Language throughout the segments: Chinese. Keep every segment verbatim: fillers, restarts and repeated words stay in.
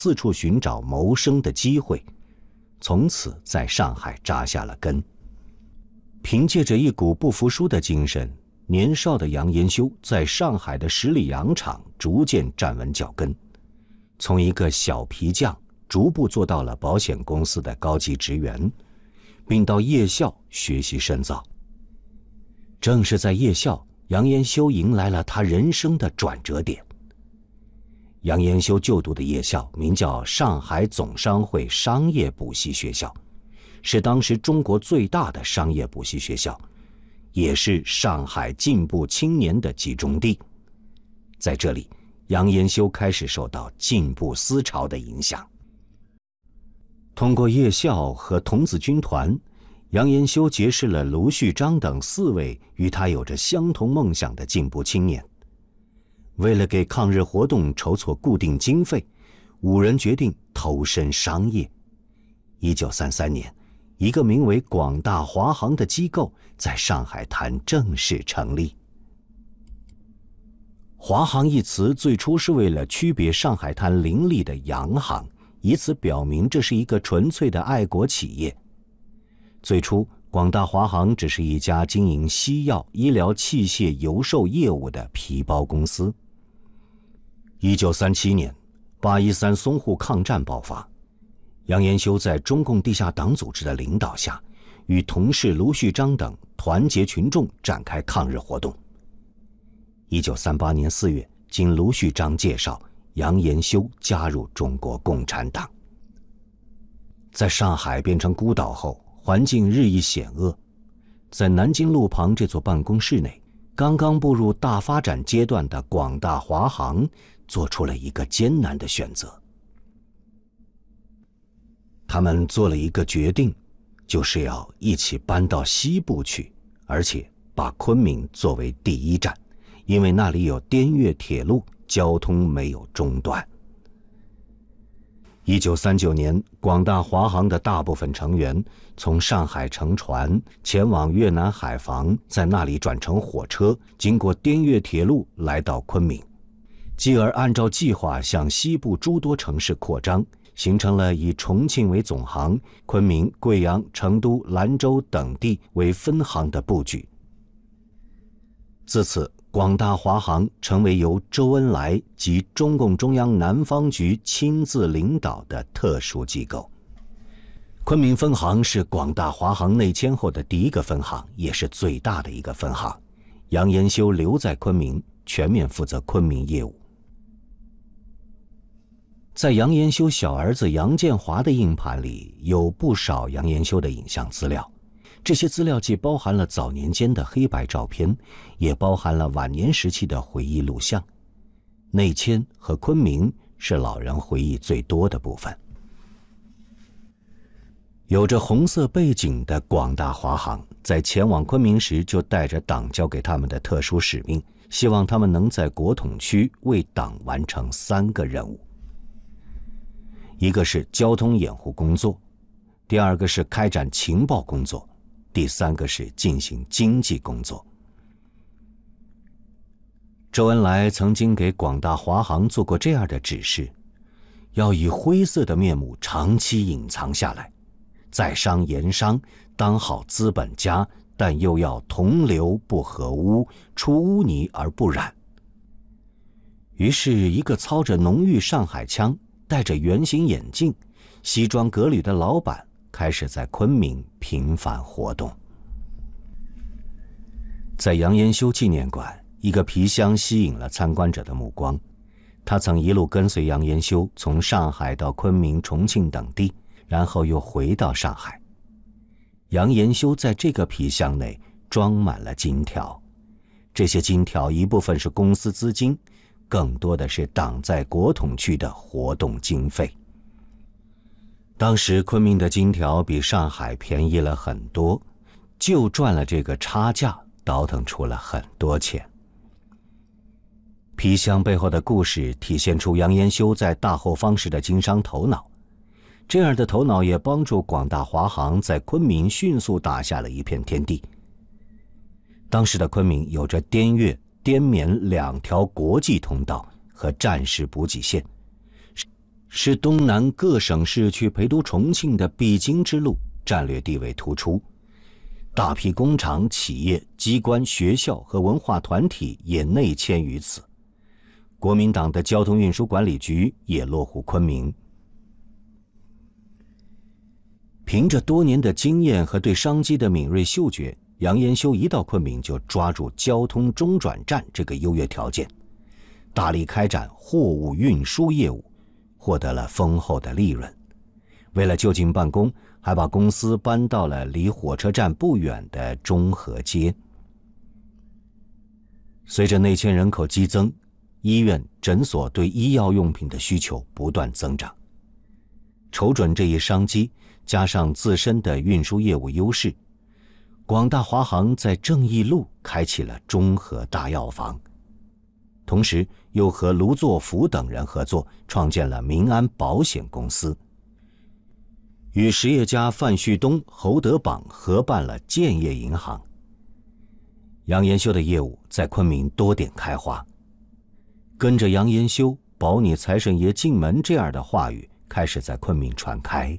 四处寻找谋生的机会，从此在上海扎下了根。凭借着一股不服输的精神，年少的杨延修在上海的十里洋场逐渐站稳脚跟，从一个小皮匠逐步做到了保险公司的高级职员，并到夜校学习深造。正是在夜校，杨延修迎来了他人生的转折点。杨延修就读的夜校名叫上海总商会商业补习学校，是当时中国最大的商业补习学校，也是上海进步青年的集中地。在这里，杨延修开始受到进步思潮的影响。通过夜校和童子军团，杨延修结识了卢旭章等四位与他有着相同梦想的进步青年。为了给抗日活动筹措固定经费，五人决定投身商业。一九三三年，一个名为广大华行的机构在上海滩正式成立。华行一词最初是为了区别上海滩林立的洋行，以此表明这是一个纯粹的爱国企业。最初，广大华行只是一家经营西药、医疗器械邮售业务的皮包公司。一九三七年，八一三淞沪抗战爆发，杨延修在中共地下党组织的领导下，与同事卢旭章等团结群众展开抗日活动。一九三八年四月，经卢旭章介绍，杨延修加入中国共产党。在上海变成孤岛后，环境日益险恶，在南京路旁这座办公室内，刚刚步入大发展阶段的广大华行做出了一个艰难的选择。他们做了一个决定，就是要一起搬到西部去，而且把昆明作为第一站，因为那里有滇越铁路，交通没有中断。一九三九年，广大华行的大部分成员从上海乘船前往越南海防，在那里转乘火车，经过滇越铁路来到昆明，继而按照计划向西部诸多城市扩张，形成了以重庆为总行，昆明、贵阳、成都、兰州等地为分行的布局。自此，广大华行成为由周恩来及中共中央南方局亲自领导的特殊机构。昆明分行是广大华行内迁后的第一个分行，也是最大的一个分行。杨延修留在昆明，全面负责昆明业务。在杨延修小儿子杨建华的硬盘里，有不少杨延修的影像资料。这些资料既包含了早年间的黑白照片，也包含了晚年时期的回忆录像。内迁和昆明是老人回忆最多的部分。有着红色背景的广大华行，在前往昆明时就带着党交给他们的特殊使命，希望他们能在国统区为党完成三个任务。一个是交通掩护工作，第二个是开展情报工作，第三个是进行经济工作。周恩来曾经给广大华行做过这样的指示，要以灰色的面目长期隐藏下来，在商言商，当好资本家，但又要同流不合污，出污泥而不染。于是一个操着浓郁上海腔，戴着圆形眼镜，西装革履的老板开始在昆明频繁活动。在杨延修纪念馆，一个皮箱吸引了参观者的目光。他曾一路跟随杨延修从上海到昆明、重庆等地，然后又回到上海。杨延修在这个皮箱内装满了金条，这些金条一部分是公司资金，更多的是党在国统区的活动经费。当时昆明的金条比上海便宜了很多，就赚了这个差价，倒腾出了很多钱。皮箱背后的故事体现出杨延修在大后方时的经商头脑，这样的头脑也帮助广大华行在昆明迅速打下了一片天地。当时的昆明有着滇越、滇缅两条国际通道和战时补给线， 是东南各省市去陪都重庆的必经之路，战略地位突出。大批工厂、企业、机关、学校和文化团体也内迁于此。国民党的交通运输管理局也落户昆明。凭着多年的经验和对商机的敏锐嗅觉，杨延修一到昆明就抓住交通中转站这个优越条件，大力开展货物运输业务，获得了丰厚的利润。为了就近办公，还把公司搬到了离火车站不远的中和街。随着内迁人口激增，医院、诊所对医药用品的需求不断增长。瞅准这一商机，加上自身的运输业务优势，广大华航在正义路开启了中和大药房，同时又和卢作孚等人合作，创建了民安保险公司，与实业家范旭东、侯德榜合办了建业银行。杨延修的业务在昆明多点开花，跟着杨延修保你财神爷进门这样的话语开始在昆明传开。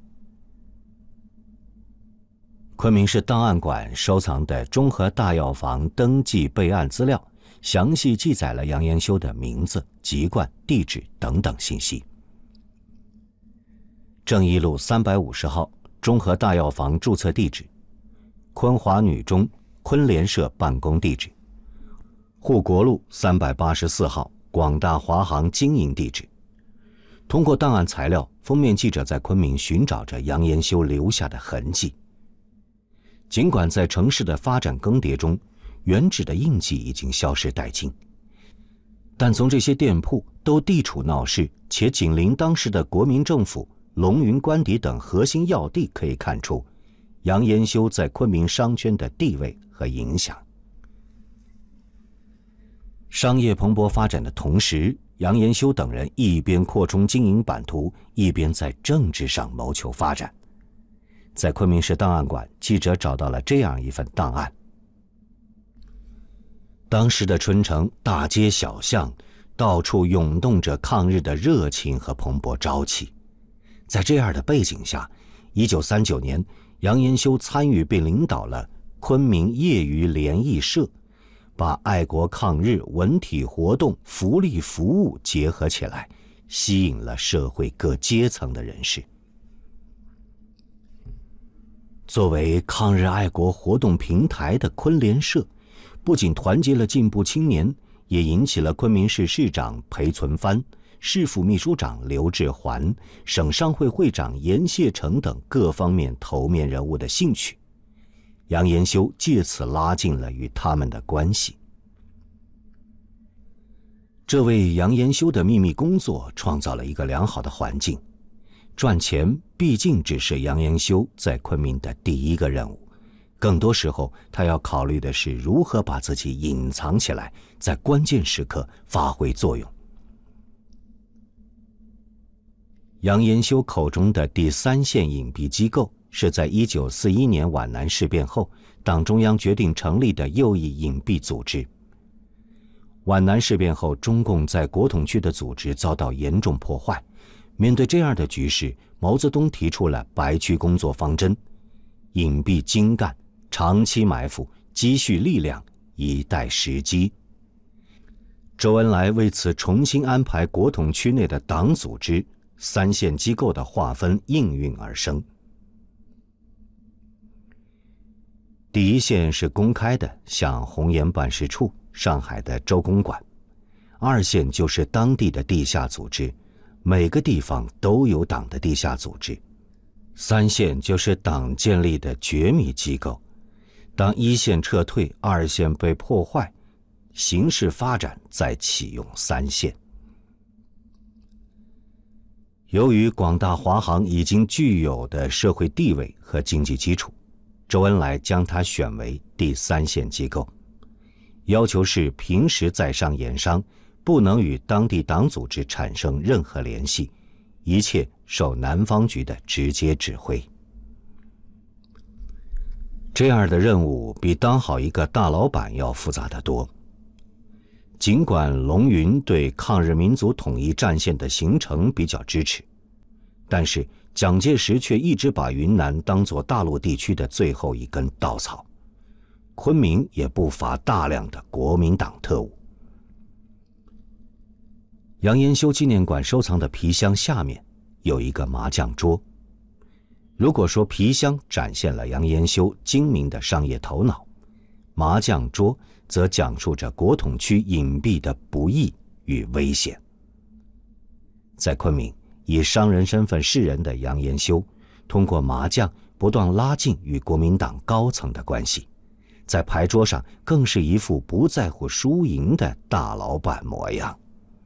昆明市档案馆收藏的中和大药房登记备案资料，详细记载了杨延修的名字、籍贯、地址等等信息。正义路三百五十号中和大药房注册地址，昆华女中昆联社办公地址，护国路三百八十四号广大华航经营地址。通过档案材料，封面记者在昆明寻找着杨延修留下的痕迹。尽管在城市的发展更迭中，原址的印记已经消失殆尽，但从这些店铺都地处闹市且紧邻当时的国民政府、龙云官邸等核心要地可以看出杨延修在昆明商圈的地位和影响。商业蓬勃发展的同时，杨延修等人一边扩充经营版图，一边在政治上谋求发展。在昆明市档案馆，记者找到了这样一份档案。当时的春城大街小巷，到处涌动着抗日的热情和蓬勃朝气。在这样的背景下，一九三九年，杨延修参与并领导了昆明业余联谊社，把爱国抗日文体活动、福利服务结合起来，吸引了社会各阶层的人士。作为抗日爱国活动平台的昆联社，不仅团结了进步青年，也引起了昆明市市长裴存藩、市府秘书长刘志环、省商会会长严谢成等各方面头面人物的兴趣。杨延修借此拉近了与他们的关系。这为杨延修的秘密工作创造了一个良好的环境。赚钱毕竟只是杨延修在昆明的第一个任务，更多时候他要考虑的是如何把自己隐藏起来，在关键时刻发挥作用。杨延修口中的第三线隐蔽机构，是在一九四一年皖南事变后，党中央决定成立的右翼隐蔽组织。皖南事变后，中共在国统区的组织遭到严重破坏。面对这样的局势，毛泽东提出了白区工作方针：隐蔽精干，长期埋伏，积蓄力量，以待时机。周恩来为此重新安排国统区内的党组织，三线机构的划分应运而生。第一线是公开的，像红岩办事处、上海的周公馆；二线就是当地的地下组织，每个地方都有党的地下组织；三线就是党建立的绝密机构。当一线撤退，二线被破坏，形势发展再启用三线。由于广大华航已经具有的社会地位和经济基础，周恩来将它选为第三线机构，要求是平时在商言商，不能与当地党组织产生任何联系，一切受南方局的直接指挥。这样的任务比当好一个大老板要复杂得多。 尽管龙云对抗日民族统一战线的形成比较支持，但是蒋介石却一直把云南当作大陆地区的最后一根稻草。昆明也不乏大量的国民党特务。杨延修纪念馆收藏的皮箱下面有一个麻将桌。如果说皮箱展现了杨延修精明的商业头脑，麻将桌则讲述着国统区隐蔽的不义与危险。在昆明，以商人身份示人的杨延修，通过麻将不断拉近与国民党高层的关系，在牌桌上更是一副不在乎输赢的大老板模样。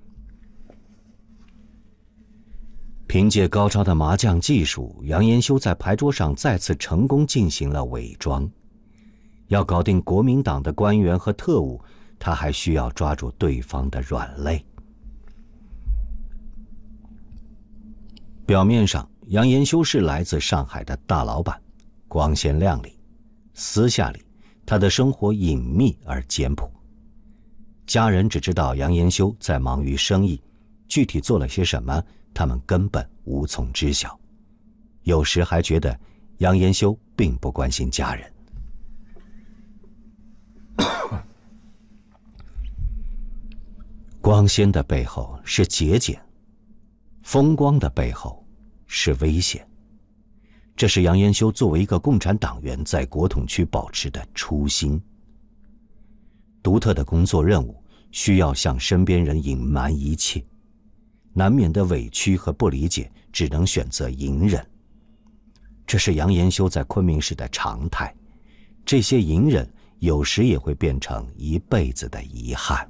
凭借高超的麻将技术，杨延修在牌桌上再次成功进行了伪装。要搞定国民党的官员和特务，他还需要抓住对方的软肋。表面上，杨延修是来自上海的大老板，光鲜亮丽；私下里，他的生活隐秘而简朴。家人只知道杨延修在忙于生意，具体做了些什么，他们根本无从知晓。有时还觉得杨延修并不关心家人。光鲜的背后是节俭，风光的背后是危险。这是杨延修作为一个共产党员在国统区保持的初心。独特的工作任务需要向身边人隐瞒一切，难免的委屈和不理解只能选择隐忍。这是杨延修在昆明市的常态，这些隐忍有时也会变成一辈子的遗憾。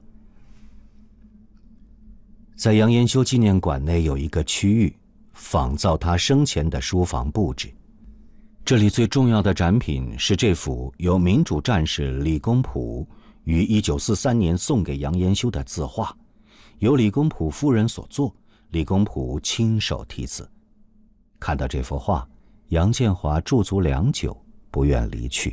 在杨延修纪念馆内有一个区域，仿造他生前的书房布置。这里最重要的展品是这幅由民主战士李公朴于一九四三年送给杨延修的字画，由李公朴夫人所作，李公朴亲手题字。看到这幅画，杨建华驻足良久，不愿离去。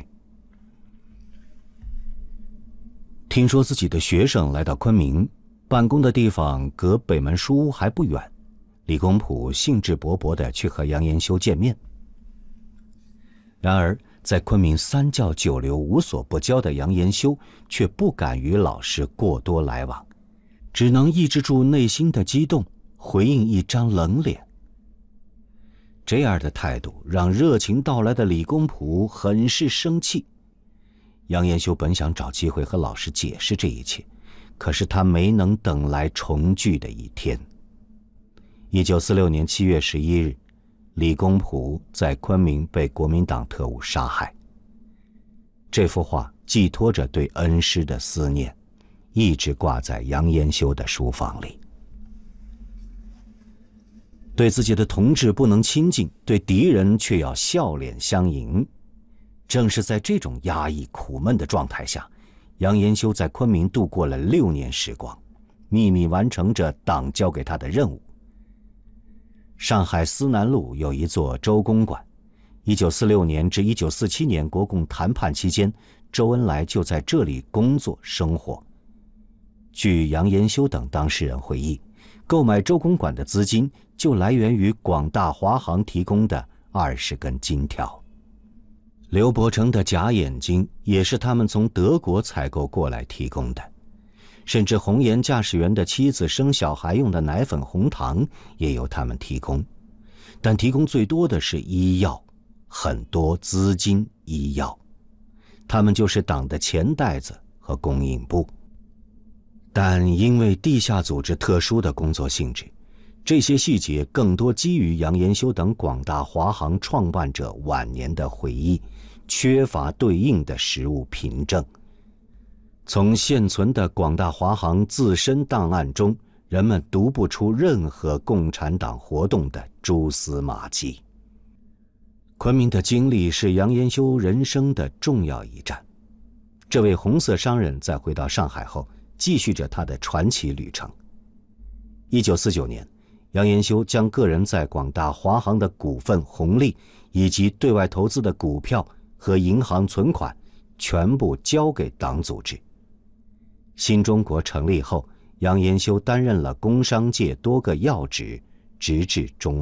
听说自己的学生来到昆明，办公的地方隔北门书屋还不远，李公朴兴致勃勃地去和杨延修见面。然而在昆明三教九流无所不交的杨延修却不敢与老师过多来往，只能抑制住内心的激动，回应一张冷脸。这样的态度让热情到来的李公朴很是生气。杨延修本想找机会和老师解释这一切，可是他没能等来重聚的一天。一九四六年七月十一日，李公朴在昆明被国民党特务杀害。这幅画寄托着对恩师的思念，一直挂在杨延修的书房里。对自己的同志不能亲近，对敌人却要笑脸相迎。正是在这种压抑苦闷的状态下，杨延修在昆明度过了六年时光，秘密完成着党交给他的任务。上海思南路有一座周公馆，一九四六年至一九四七年国共谈判期间，周恩来就在这里工作生活。据杨延修等当事人回忆，购买周公馆的资金就来源于广大华行提供的二十根金条。刘伯承的假眼睛也是他们从德国采购过来提供的，甚至红岩驾驶员的妻子生小孩用的奶粉红糖也由他们提供，但提供最多的是医药，很多资金医药，他们就是党的钱袋子和供应部。但因为地下组织特殊的工作性质，这些细节更多基于杨延修等广大华行创办者晚年的回忆，缺乏对应的实物凭证。从现存的广大华行自身档案中，人们读不出任何共产党活动的蛛丝马迹。昆明的经历是杨延修人生的重要一站。这位红色商人在回到上海后，继续着他的传奇旅程。一九四九年，杨延修将个人在广大华行的股份红利以及对外投资的股票和银行存款全部交给党组织。 新中国成立后，杨延修担任了工商界多个要职，直至中